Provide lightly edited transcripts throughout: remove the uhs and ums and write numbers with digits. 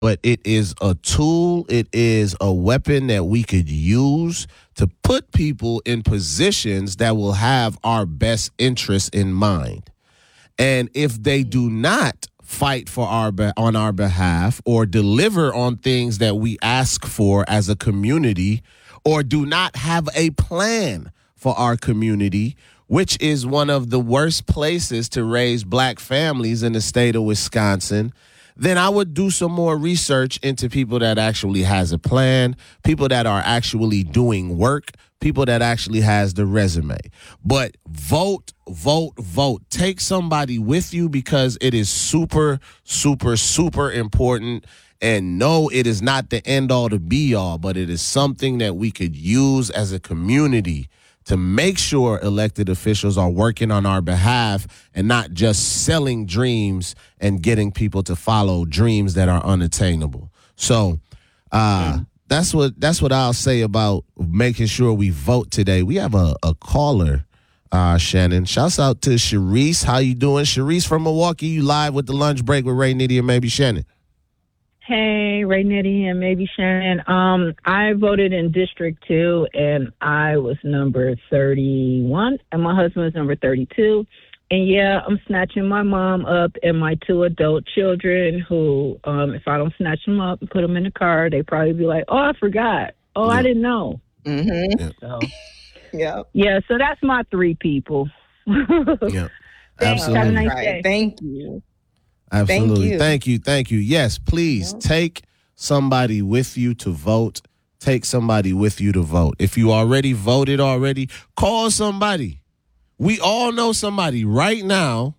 but it is a tool. It is a weapon that we could use to put people in positions that will have our best interests in mind. And if they do not fight for on our behalf or deliver on things that we ask for as a community, or do not have a plan for our community, which is one of the worst places to raise black families in the state of Wisconsin, then I would do some more research into people that actually has a plan, people that are actually doing work, people that actually has the resume. But vote, vote, vote. Take somebody with you because it is super, super, super important. And no, it is not the end all to be all, but it is something that we could use as a community to make sure elected officials are working on our behalf and not just selling dreams and getting people to follow dreams that are unattainable. So that's what I'll say about making sure we vote today. We have a caller, Shannon. Shouts out to Sharice. How you doing? Sharice from Milwaukee. You live with the lunch break with Ray Nitty and maybe Shannon. Hey, Ray Nitty and maybe Shannon. I voted in District 2, and I was number 31, and my husband was number 32. And, yeah, I'm snatching my mom up and my 2 adult children who, if I don't snatch them up and put them in the car, they probably be like, oh, I forgot. Oh, yeah. I didn't know. Mm-hmm. So, yeah, so that's my 3 people. Yeah, absolutely. Have a nice day. Thank you. Absolutely. Thank you. Yes, please take somebody with you to vote. Take somebody with you to vote. If you already voted call somebody. We all know somebody right now.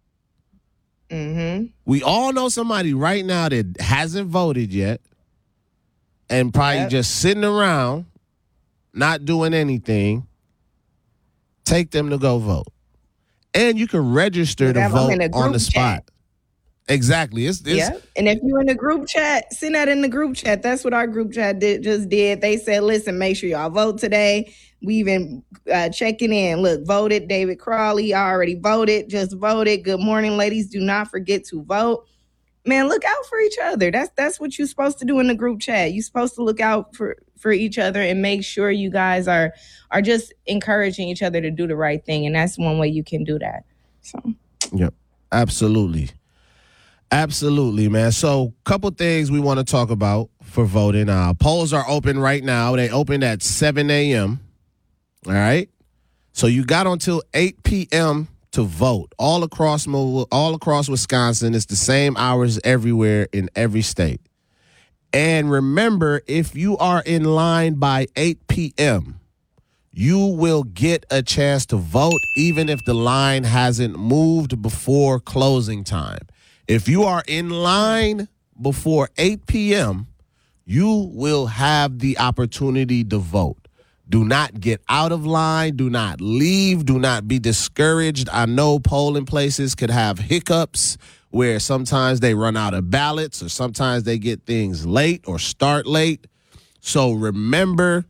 Mm-hmm. We all know somebody right now that hasn't voted yet and probably just sitting around, not doing anything. Take them to go vote. And you can register to vote on the spot. Exactly. Yeah. And if you're in the group chat, send that in the group chat. That's what our group chat just did. They said, listen, make sure y'all vote today. We even checking in. Look, voted. David Crawley already voted. Just voted. Good morning, ladies. Do not forget to vote. Man, look out for each other. That's what you're supposed to do in the group chat. You're supposed to look out for each other and make sure you guys are just encouraging each other to do the right thing. And that's one way you can do that. So. Yep. Absolutely. Absolutely, man. So, couple things we want to talk about for voting. Polls are open right now. They opened at 7 a.m. All right. So you got until 8 p.m. to vote all across Wisconsin. It's the same hours everywhere in every state. And remember, if you are in line by 8 p.m., you will get a chance to vote even if the line hasn't moved before closing time. If you are in line before 8 p.m., you will have the opportunity to vote. Do not get out of line. Do not leave. Do not be discouraged. I know polling places could have hiccups where sometimes they run out of ballots or sometimes they get things late or start late. So remember,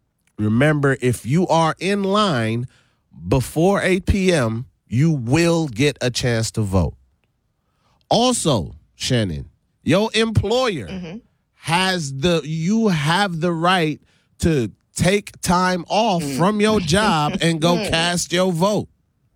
if you are in line before 8 p.m., you will get a chance to vote. Also, Shannon, your employer you have the right to take time off from your job and go cast your vote.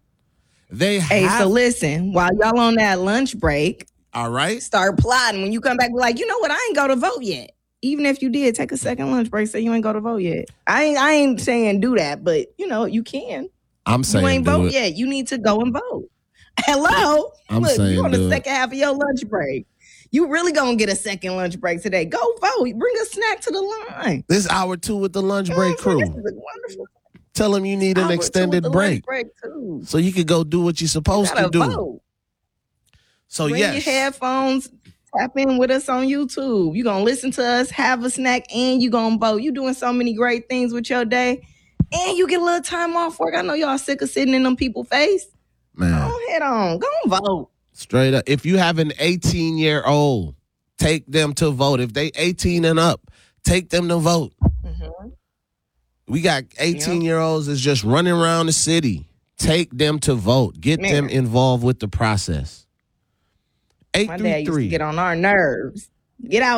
So listen, while y'all on that lunch break, all right, start plotting. When you come back, be like, you know what? I ain't go to vote yet. Even if you did take a second lunch break, say you ain't go to vote yet. I ain't saying do that, but you can. I'm saying you ain't vote yet. You need to go and vote. Hello? Look, you're on the second half of your lunch break. You really gonna get a second lunch break today. Go vote. Bring a snack to the line. This hour 2 with the lunch break crew. This is wonderful. Tell them you need an extended break. So you can go do what you're supposed to do. Vote. So Bring your headphones. Tap in with us on YouTube. You're going to listen to us, have a snack, and you're going to vote. You're doing so many great things with your day. And you get a little time off work. I know y'all sick of sitting in them people's face. Man. Go head on. Go and vote. Straight up. If you have an 18-year-old, take them to vote. If they 18 and up, take them to vote. Mm-hmm. We got 18-year-olds that's just running around the city. Take them to vote. Get them involved with the process. 8 My through dad 3. used to get on our nerves. Get out.